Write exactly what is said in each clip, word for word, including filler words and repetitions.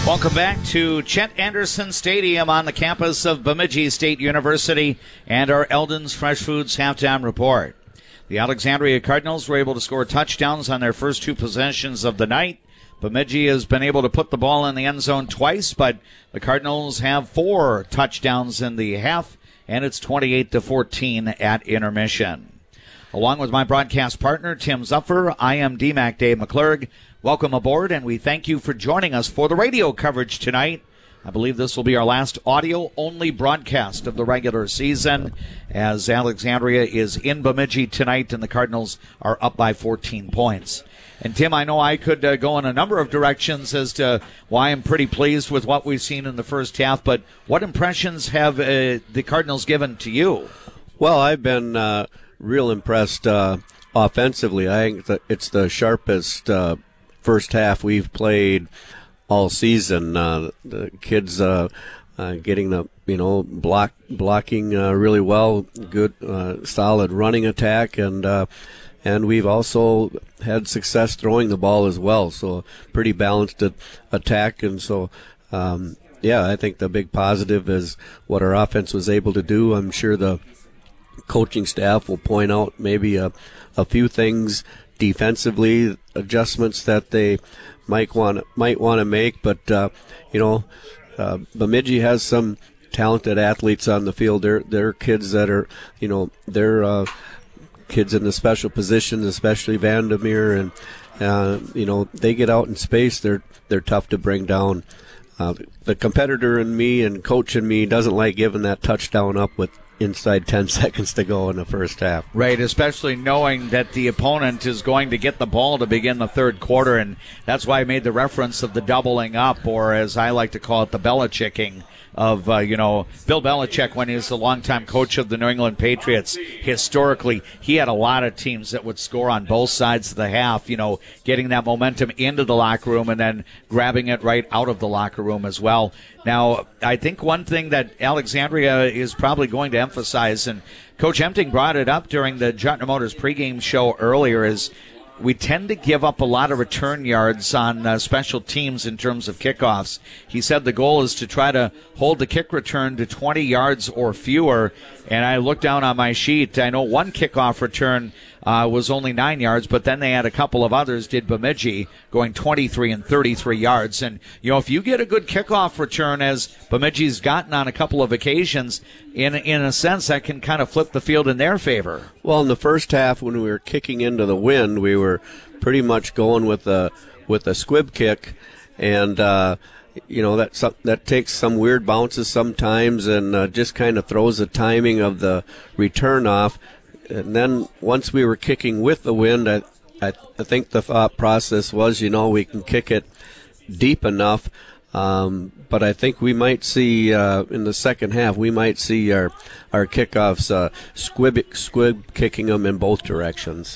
Welcome back to Chet Anderson Stadium on the campus of Bemidji State University and our Eldon's Fresh Foods halftime report. The Alexandria Cardinals were able to score touchdowns on their first two possessions of the night. Bemidji has been able to put the ball in the end zone twice, but the Cardinals have four touchdowns in the half, and it's twenty-eight to fourteen at intermission. Along with my broadcast partner, Tim Zuffer, I am D MAC Dave McClurg. Welcome aboard, and we thank you for joining us for the radio coverage tonight. I believe this will be our last audio-only broadcast of the regular season, as Alexandria is in Bemidji tonight, and the Cardinals are up by fourteen points. And, Tim, I know I could uh, go in a number of directions as to why I'm pretty pleased with what we've seen in the first half, but what impressions have uh, the Cardinals given to you? Well, I've been uh, real impressed uh, offensively. I think that it's the sharpest uh first half we've played all season. Uh, the kids uh, uh, getting the you know block blocking uh, really well, good uh, solid running attack, and uh, and we've also had success throwing the ball as well. So pretty balanced attack, and so. Um, yeah, I think the big positive is what our offense was able to do. I'm sure the coaching staff will point out maybe a, a few things defensively, adjustments that they might want might want to make, but uh, you know, uh, Bemidji has some talented athletes on the field. They're they're kids that are you know they're uh, kids in the special positions, especially Vandermeer, and uh, you know they get out in space. They're they're tough to bring down. Uh, the competitor in me and coach in me doesn't like giving that touchdown up with inside ten seconds to go in the first half. Right, especially knowing that the opponent is going to get the ball to begin the third quarter, and that's why I made the reference of the doubling up, or as I like to call it, the Belichicking of, uh, you know, Bill Belichick, when he was the longtime coach of the New England Patriots. Historically, he had a lot of teams that would score on both sides of the half, you know, getting that momentum into the locker room and then grabbing it right out of the locker room as well. Now, I think one thing that Alexandria is probably going to emphasize, and Coach Empting brought it up during the Jutner Motors pregame show earlier, is we tend to give up a lot of return yards on uh, special teams in terms of kickoffs. He said the goal is to try to hold the kick return to twenty yards or fewer. And I looked down on my sheet. I know one kickoff return uh, was only nine yards, but then they had a couple of others, did Bemidji, going twenty-three and thirty-three yards. And, you know, if you get a good kickoff return, as Bemidji's gotten on a couple of occasions, in, in a sense, that can kind of flip the field in their favor. Well, in the first half, when we were kicking into the wind, we were pretty much going with a, with a squib kick, and, uh, you know, that that takes some weird bounces sometimes and uh, just kind of throws the timing of the return off. And then once we were kicking with the wind, I, I, I think the thought process was, you know, we can kick it deep enough. Um, but I think we might see uh, in the second half, we might see our our kickoffs uh, squib squib kicking them in both directions.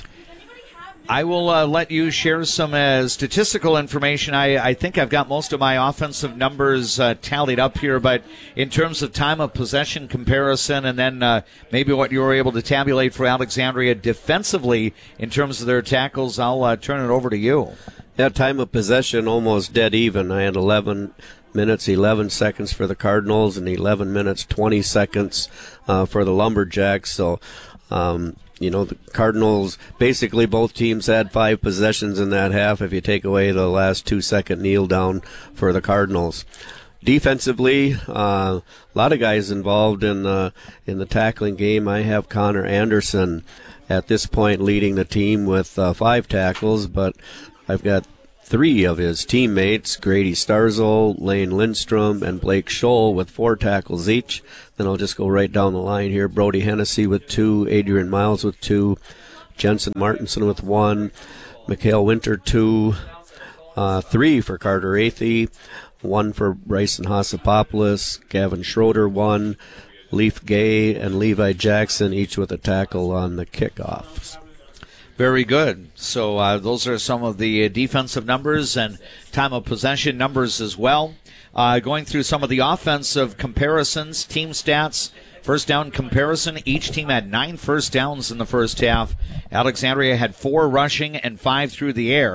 I will uh, let you share some uh, statistical information. I, I think I've got most of my offensive numbers uh, tallied up here, but in terms of time of possession comparison, and then uh, maybe what you were able to tabulate for Alexandria defensively in terms of their tackles, I'll uh, turn it over to you. Yeah, time of possession almost dead even. I had eleven minutes, eleven seconds for the Cardinals, and eleven minutes, twenty seconds uh, for the Lumberjacks. So, um, you know, the Cardinals, basically both teams had five possessions in that half if you take away the last two-second kneel down for the Cardinals. Defensively, uh, a lot of guys involved in the, in the tackling game. I have Connor Anderson at this point leading the team with uh, five tackles, but I've got three of his teammates, Grady Starzel, Lane Lindstrom, and Blake Scholl with four tackles each. Then I'll just go right down the line here. Brody Hennessy with two, Adrian Miles with two, Jensen Martinson with one, Mikhail Winter two, uh, three for Carter Athey, one for Bryson Hossapopoulos, Gavin Schroeder one, Leaf Gay and Levi Jackson each with a tackle on the kickoffs. Very good. So uh, those are some of the uh, defensive numbers and time of possession numbers as well. Uh, going through some of the offensive comparisons, team stats, first down comparison. Each team had nine first downs in the first half. Alexandria had four rushing and five through the air.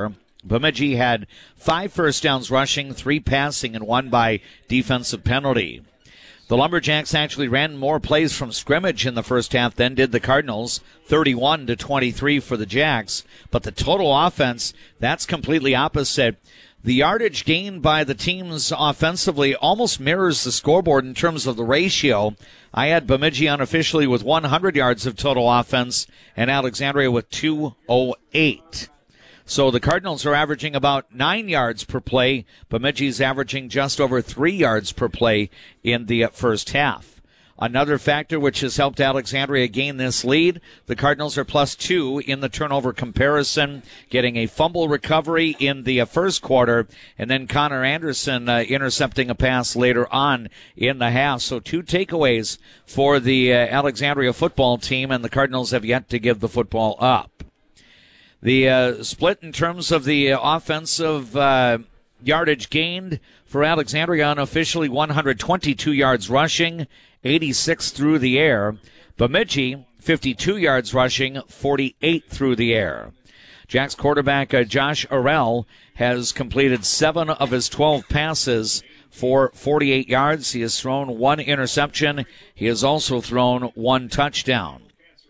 Bemidji had five first downs rushing, three passing, and one by defensive penalty. The Lumberjacks actually ran more plays from scrimmage in the first half than did the Cardinals, thirty-one to twenty-three for the Jacks. But the total offense, that's completely opposite. The yardage gained by the teams offensively almost mirrors the scoreboard in terms of the ratio. I had Bemidji unofficially with one hundred yards of total offense and Alexandria with two oh eight. So the Cardinals are averaging about nine yards per play. Bemidji's averaging just over three yards per play in the first half. Another factor which has helped Alexandria gain this lead, the Cardinals are plus two in the turnover comparison, getting a fumble recovery in the first quarter, and then Connor Anderson uh, intercepting a pass later on in the half. So two takeaways for the uh, Alexandria football team, and the Cardinals have yet to give the football up. The uh, split in terms of the offensive uh, yardage gained for Alexandria unofficially one hundred twenty-two yards rushing, eighty-six through the air. Bemidji, fifty-two yards rushing, forty-eight through the air. Jacks quarterback uh, Josh Arell has completed seven of his twelve passes for forty-eight yards. He has thrown one interception. He has also thrown one touchdown.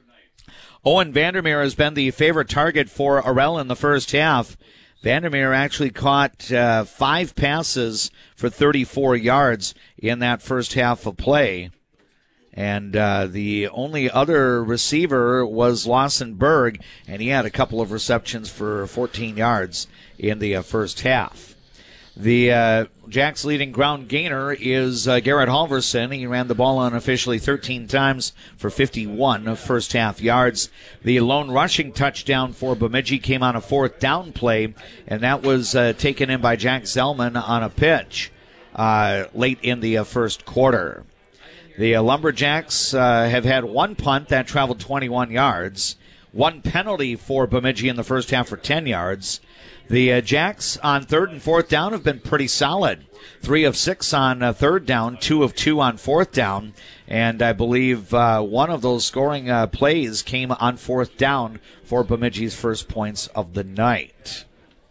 Owen Vandermeer has been the favorite target for Arell in the first half. Vandermeer actually caught uh, five passes for thirty-four yards in that first half of play. And uh, the only other receiver was Lawson Berg, and he had a couple of receptions for fourteen yards in the uh, first half. The uh, Jacks' leading ground gainer is uh, Garrett Halverson. He ran the ball unofficially thirteen times for fifty-one first half yards. The lone rushing touchdown for Bemidji came on a fourth down play, and that was uh, taken in by Jack Zellman on a pitch uh, late in the uh, first quarter. The uh, Lumberjacks uh, have had one punt that traveled twenty-one yards, one penalty for Bemidji in the first half for ten yards. The uh, Jacks on third and fourth down have been pretty solid. Three of six on uh, third down, two of two on fourth down, and I believe uh, one of those scoring uh, plays came on fourth down for Bemidji's first points of the night.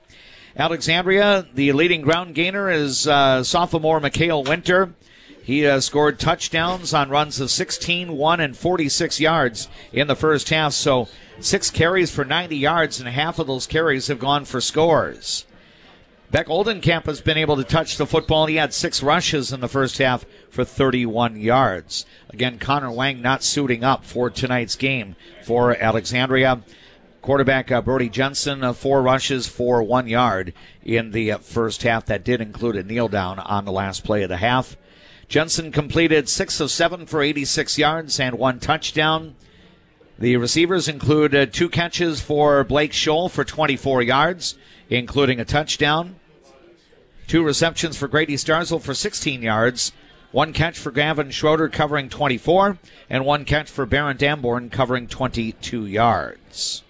Alexandria, the leading ground gainer is uh, sophomore Mikhail Winter. He uh, scored touchdowns on runs of sixteen, one, and forty-six yards in the first half. So six carries for ninety yards, and half of those carries have gone for scores. Beck Oldenkamp has been able to touch the football. He had six rushes in the first half for thirty-one yards. Again, Connor Wang not suiting up for tonight's game for Alexandria. Quarterback uh, Brody Jensen, uh, four rushes for one yard in the uh, first half. That did include a kneel down on the last play of the half. Jensen completed six of seven for eighty-six yards and one touchdown. The receivers include uh, two catches for Blake Scholl for twenty-four yards, including a touchdown. Two receptions for Grady Starzl for sixteen yards. One catch for Gavin Schroeder covering twenty-four, and one catch for Baron Damborn covering twenty-two yards.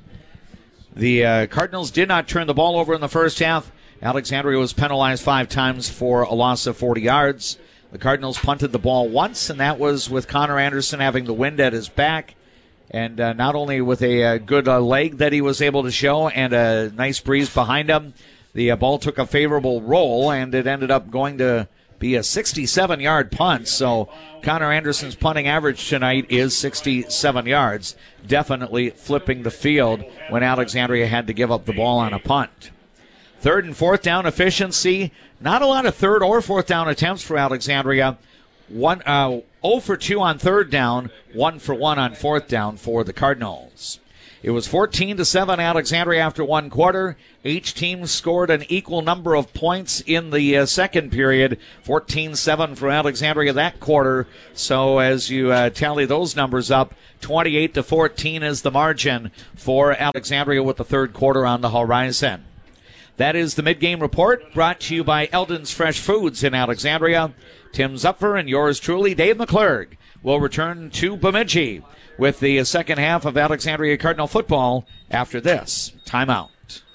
The uh, Cardinals did not turn the ball over in the first half. Alexandria was penalized five times for a loss of forty yards. The Cardinals punted the ball once, and that was with Connor Anderson having the wind at his back. And uh, not only with a uh, good uh, leg that he was able to show and a nice breeze behind him, the uh, ball took a favorable roll, and it ended up going to be a sixty-seven-yard punt. So Connor Anderson's punting average tonight is sixty-seven yards, definitely flipping the field when Alexandria had to give up the ball on a punt. Third and fourth down efficiency, not a lot of third or fourth down attempts for Alexandria. One, uh, zero for two on third down, one for one on fourth down for the Cardinals. It was fourteen to seven Alexandria after one quarter. Each team scored an equal number of points in the uh, second period. fourteen seven for Alexandria that quarter. So as you uh, tally those numbers up, twenty-eight to fourteen is the margin for Alexandria with the third quarter on the horizon. That is the mid-game report brought to you by Eldon's Fresh Foods in Alexandria. Tim Zupfer and yours truly, Dave McClurg, will return to Bemidji with the second half of Alexandria Cardinal football after this timeout.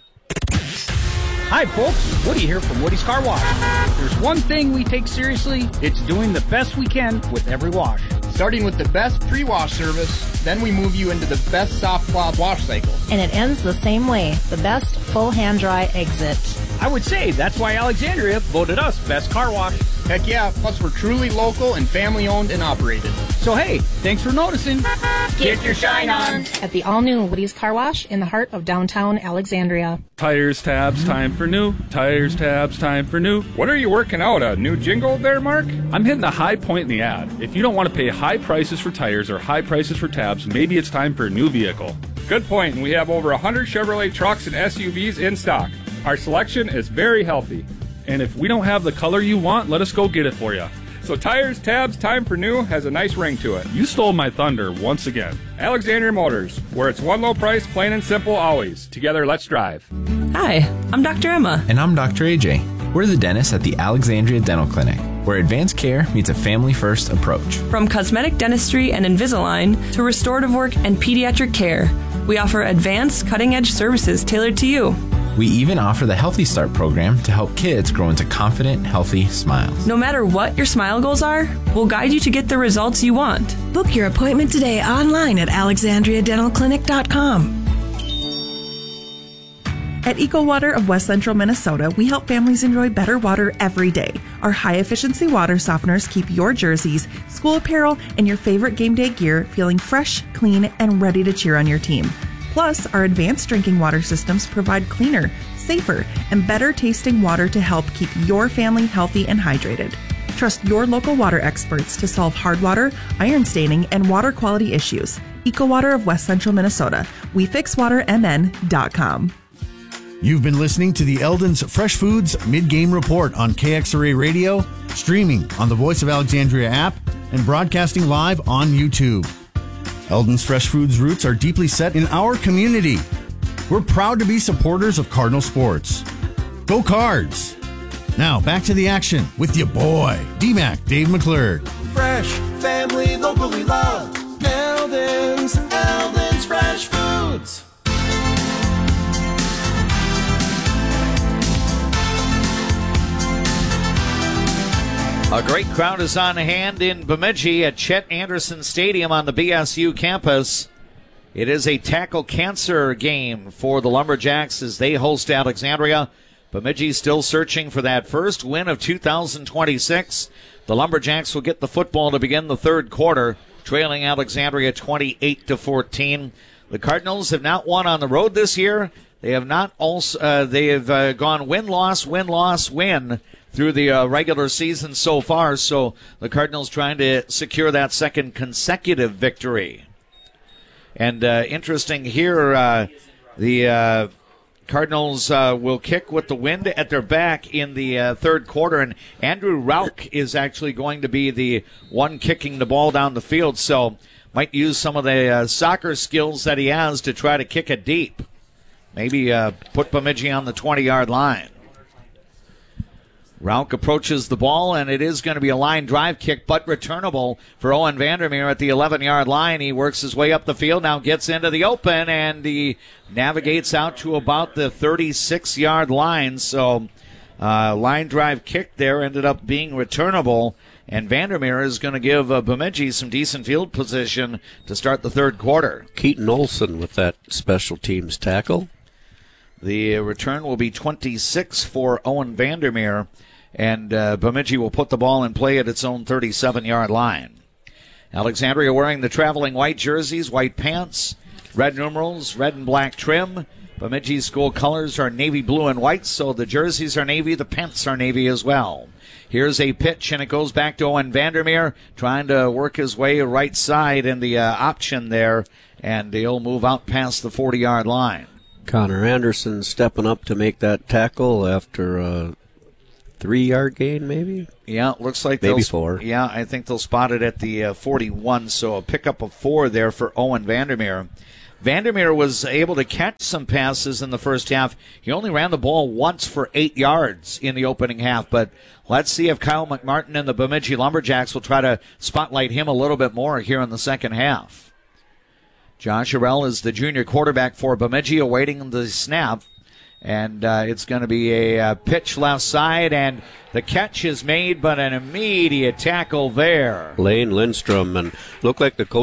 Hi, folks. Woody here from Woody's Car Wash. If there's one thing we take seriously, it's doing the best we can with every wash. Starting with the best pre-wash service, then we move you into the best soft cloth wash cycle. And it ends the same way, the best full hand-dry exit. I would say that's why Alexandria voted us best car wash. Heck yeah, plus we're truly local and family-owned and operated. So hey, thanks for noticing. Get your shine on at the all-new Woody's Car Wash in the heart of downtown Alexandria. Tires, tabs, time for new. Tires, tabs, time for new. What are you working out, a new jingle there, Mark? I'm hitting a high point in the ad. If you don't want to pay high prices for tires or high prices for tabs, maybe it's time for a new vehicle. Good point, and we have over one hundred Chevrolet trucks and S U Vs in stock. Our selection is very healthy. And if we don't have the color you want, let us go get it for you. So Tires, Tabs, Time for New has a nice ring to it. You stole my thunder once again. Alexandria Motors, where it's one low price, plain and simple, always. Together, let's drive. Hi, I'm Doctor Emma. And I'm Doctor A J. We're the dentists at the Alexandria Dental Clinic, where advanced care meets a family-first approach. From cosmetic dentistry and Invisalign to restorative work and pediatric care, we offer advanced, cutting-edge services tailored to you. We even offer the Healthy Start program to help kids grow into confident, healthy smiles. No matter what your smile goals are, we'll guide you to get the results you want. Book your appointment today online at alexandria dental clinic dot com. At EcoWater of West Central Minnesota, we help families enjoy better water every day. Our high-efficiency water softeners keep your jerseys, school apparel, and your favorite game day gear feeling fresh, clean, and ready to cheer on your team. Plus, our advanced drinking water systems provide cleaner, safer, and better tasting water to help keep your family healthy and hydrated. Trust your local water experts to solve hard water, iron staining, and water quality issues. EcoWater of West Central Minnesota. we fix water m n dot com. You've been listening to the Eldon's Fresh Foods Mid-Game Report on K X R A Radio, streaming on the Voice of Alexandria app, and broadcasting live on YouTube. Eldon's Fresh Foods roots are deeply set in our community. We're proud to be supporters of Cardinal sports. Go Cards! Now, back to the action with your boy, D-Mac Dave McClurg. Fresh, family, locally loved. Eldon's, Eldon's Fresh Foods. A great crowd is on hand in Bemidji at Chet Anderson Stadium on the B S U campus. It is a tackle cancer game for the Lumberjacks as they host Alexandria. Bemidji still searching for that first win of two thousand twenty-six. The Lumberjacks will get the football to begin the third quarter, trailing Alexandria twenty-eight to fourteen. The Cardinals have not won on the road this year. They have not also uh, they have uh, gone win-loss, win-loss, win through the uh, regular season so far. So the Cardinals trying to secure that second consecutive victory. And uh, interesting here, uh, the uh, Cardinals uh, will kick with the wind at their back in the uh, third quarter, and Andrew Rauch is actually going to be the one kicking the ball down the field, so might use some of the uh, soccer skills that he has to try to kick it deep. Maybe uh, put Bemidji on the twenty-yard line. Rauch approaches the ball, and it is going to be a line drive kick, but returnable for Owen Vandermeer at the eleven-yard line. He works his way up the field, now gets into the open, and he navigates out to about the thirty-six-yard line. So uh, line drive kick there ended up being returnable, and Vandermeer is going to give uh, Bemidji some decent field position to start the third quarter. Keaton Olson with that special teams tackle. The return will be twenty-six for Owen Vandermeer, and uh, Bemidji will put the ball in play at its own thirty-seven-yard line. Alexandria wearing the traveling white jerseys, white pants, red numerals, red and black trim. Bemidji's school colors are navy blue and white, so the jerseys are navy, the pants are navy as well. Here's a pitch, and it goes back to Owen Vandermeer, trying to work his way right side in the uh, option there, and he'll move out past the forty-yard line. Connor Anderson stepping up to make that tackle after a three-yard gain, maybe? Yeah, looks like maybe they'll, four. Yeah, I think they'll spot it at the uh, forty-one, so a pickup of four there for Owen Vandermeer. Vandermeer was able to catch some passes in the first half. He only ran the ball once for eight yards in the opening half, but let's see if Kyle McMartin and the Bemidji Lumberjacks will try to spotlight him a little bit more here in the second half. Josh Arell is the junior quarterback for Bemidji, awaiting the snap. And uh, it's going to be a uh, pitch left side, and the catch is made, but an immediate tackle there. Lane Lindstrom, and looked like the coach